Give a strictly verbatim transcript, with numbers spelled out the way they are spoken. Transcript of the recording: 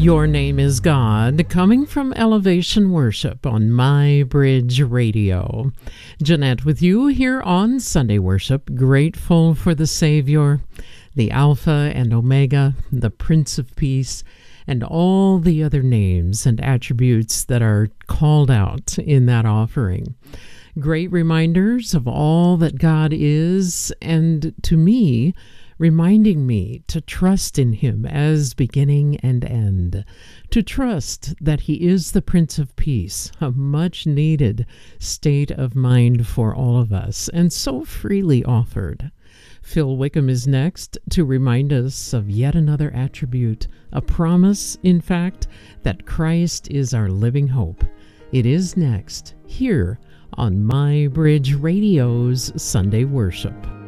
Your Name is God, coming from Elevation Worship on My Bridge Radio. Jeanette with you here on Sunday Worship, grateful for the Savior, the Alpha and Omega, the Prince of Peace, and all the other names and attributes that are called out in that offering. Great reminders of all that God is, and to me, reminding me to trust in Him as beginning and end, to trust that He is the Prince of Peace, a much-needed state of mind for all of us, and so freely offered. Phil Wickham is next to remind us of yet another attribute, a promise, in fact, that Christ is our living hope. It is next, here on My Bridge Radio's Sunday Worship.